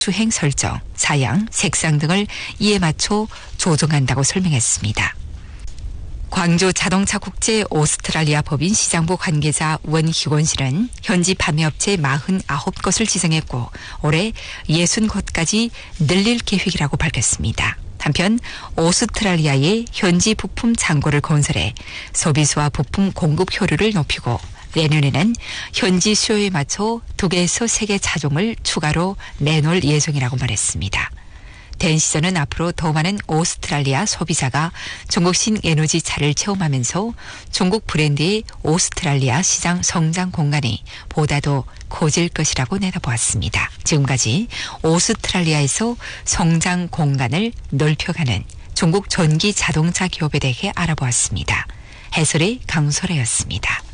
주행 설정, 사양, 색상 등을 이에 맞춰 조정한다고 설명했습니다. 광주 자동차 국제 오스트랄리아 법인 시장부 관계자 원희곤 씨는 현지 판매업체 49곳을 지정했고 올해 60곳까지 늘릴 계획이라고 밝혔습니다. 한편 오스트랄리아의 현지 부품 창고를 건설해 소비수와 부품 공급 효율을 높이고 내년에는 현지 수요에 맞춰 2개에서 3개 차종을 추가로 내놓을 예정이라고 말했습니다. 댄시저는 앞으로 더 많은 오스트랄리아 소비자가 중국신 에너지 차를 체험하면서 중국 브랜드의 오스트랄리아 시장 성장 공간이 보다 더 커질 것이라고 내다보았습니다. 지금까지 오스트랄리아에서 성장 공간을 넓혀가는 중국 전기 자동차 기업에 대해 알아보았습니다. 해설의 강소래였습니다.